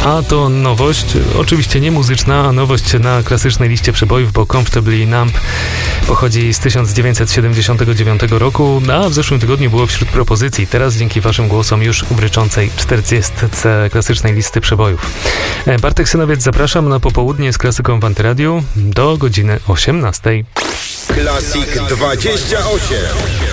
A to nowość, oczywiście nie muzyczna, a nowość na klasycznej liście przebojów, bo Comfortably Numb pochodzi z 1979 roku, a w zeszłym tygodniu było wśród propozycji. Teraz dzięki waszym głosom już w ryczącej 40 klasycznej listy przebojów. Bartek Synowiec, zapraszam na popołudnie z klasyką w Antyradiu do godziny 18. Klasik 28.